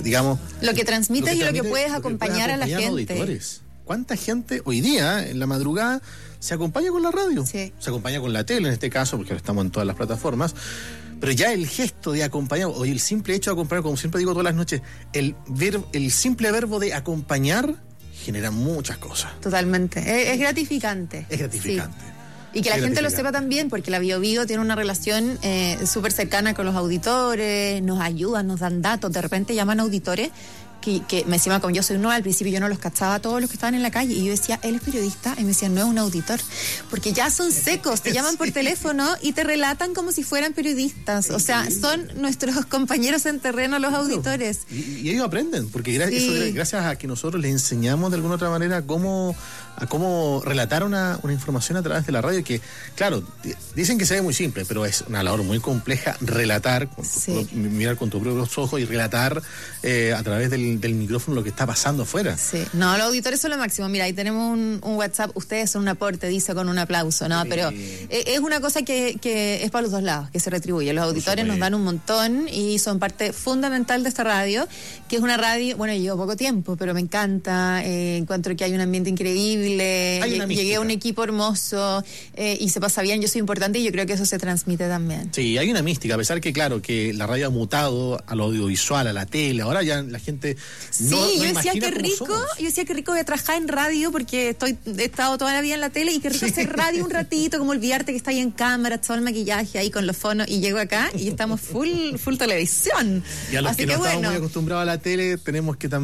digamos... Lo que transmites y lo que puedes acompañar a la gente. Auditores. ¿Cuánta gente hoy día, en la madrugada, se acompaña con la radio? Sí. Se acompaña con la tele en este caso, porque ahora estamos en todas las plataformas. Pero ya el gesto de acompañar, o el simple hecho de acompañar, como siempre digo todas las noches, el simple verbo de acompañar genera muchas cosas. Totalmente. Es gratificante. Es gratificante. Sí. Y que la gente lo sepa también, porque la Bio Bio tiene una relación súper cercana con los auditores, nos ayudan, nos dan datos, de repente llaman auditores que me decían, como yo soy nueva, al principio yo no los cachaba a todos los que estaban en la calle, y yo decía, él es periodista, y me decían, no, es un auditor, porque ya son secos, te llaman por teléfono y te relatan como si fueran periodistas, o sea, son nuestros compañeros en terreno los auditores. Y ellos aprenden, porque gracias a que nosotros les enseñamos de alguna otra manera a cómo relatar una información a través de la radio, que claro, dicen que se ve muy simple, pero es una labor muy compleja relatar, mirar con tus propios ojos y relatar a través del micrófono lo que está pasando afuera. Sí, no, los auditores son lo máximo. Mira, ahí tenemos un WhatsApp, ustedes son un aporte, dice con un aplauso, ¿no? Sí. Pero es una cosa que es para los dos lados, que se retribuye. Los auditores nos dan un montón y son parte fundamental de esta radio, que es una radio, bueno, llevo poco tiempo, pero me encanta, encuentro que hay un ambiente increíble, llegué a un equipo hermoso y se pasa bien, yo soy importante y yo creo que eso se transmite también. Sí, hay una mística, a pesar que claro, que la radio ha mutado a lo audiovisual, a la tele, ahora ya la gente yo decía que rico voy a trabajar en radio porque he estado toda la vida en la tele y qué rico hacer radio un ratito, como olvidarte que está ahí en cámara, todo el maquillaje ahí con los fonos, y llego acá y estamos full televisión. Y a los que no estamos muy acostumbrados a la tele, tuvimos que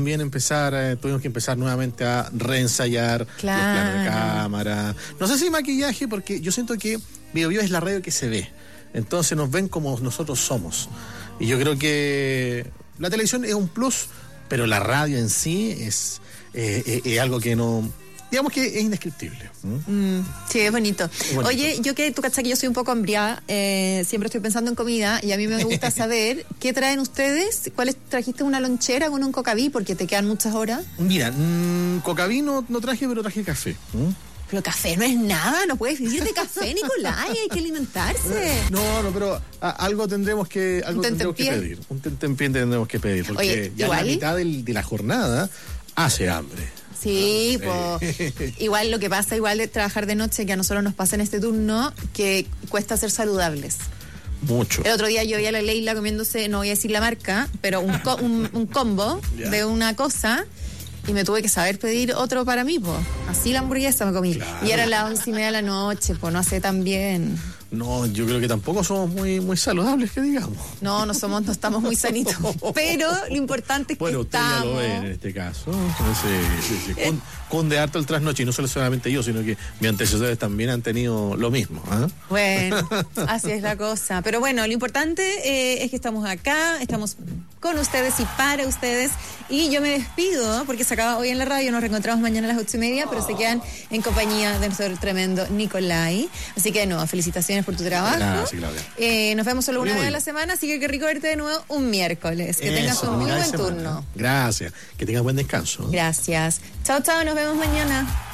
empezar nuevamente a reensayar los planos de cámara. No sé si maquillaje, porque yo siento que Bio Bio es la radio que se ve. Entonces nos ven como nosotros somos. Y yo creo que la televisión es un plus, pero la radio en sí es algo que no... Digamos que es indescriptible. Sí, es bonito. Oye, tú cachas que yo soy un poco hambriada, siempre estoy pensando en comida y a mí me gusta saber qué traen ustedes. ¿Trajiste una lonchera con un cocaví? Porque te quedan muchas horas. Mira, cocaví no traje, pero traje café. Pero café no es nada, no puedes vivir de café, Nicolai, hay que alimentarse. No, pero algo tendremos que pedir. Un tentempié tendremos que pedir, porque oye, ya la mitad de la jornada hace hambre. Sí, igual lo que pasa, igual de trabajar de noche, que a nosotros nos pasa en este turno, que cuesta ser saludables. Mucho. El otro día yo vi a la Leila comiéndose, no voy a decir la marca, pero un combo de una cosa, y me tuve que saber pedir otro para mí, así la hamburguesa me comí. Claro. Y era las 11:30 de la noche, no hace tan bien. No, yo creo que tampoco somos muy saludables, que digamos. No estamos muy sanitos. Pero lo importante es que usted ya lo ve en este caso. Sí. Conde harto el trasnoche, y no solamente yo, sino que mis antecesores también han tenido lo mismo. Bueno, así es la cosa. Pero bueno, lo importante es que estamos acá, estamos con ustedes y para ustedes. Y yo me despido, porque se acaba hoy en la radio, nos reencontramos mañana a las 8:30, pero se quedan en compañía de nuestro tremendo Nicolai. Así que felicitaciones por tu trabajo. Gracias, Claudia. Nos vemos solo una vez a la semana, así que qué rico verte de nuevo un miércoles. Que tengas un muy buen turno. Gracias, que tengas buen descanso. Gracias. Chao, nos vemos mañana.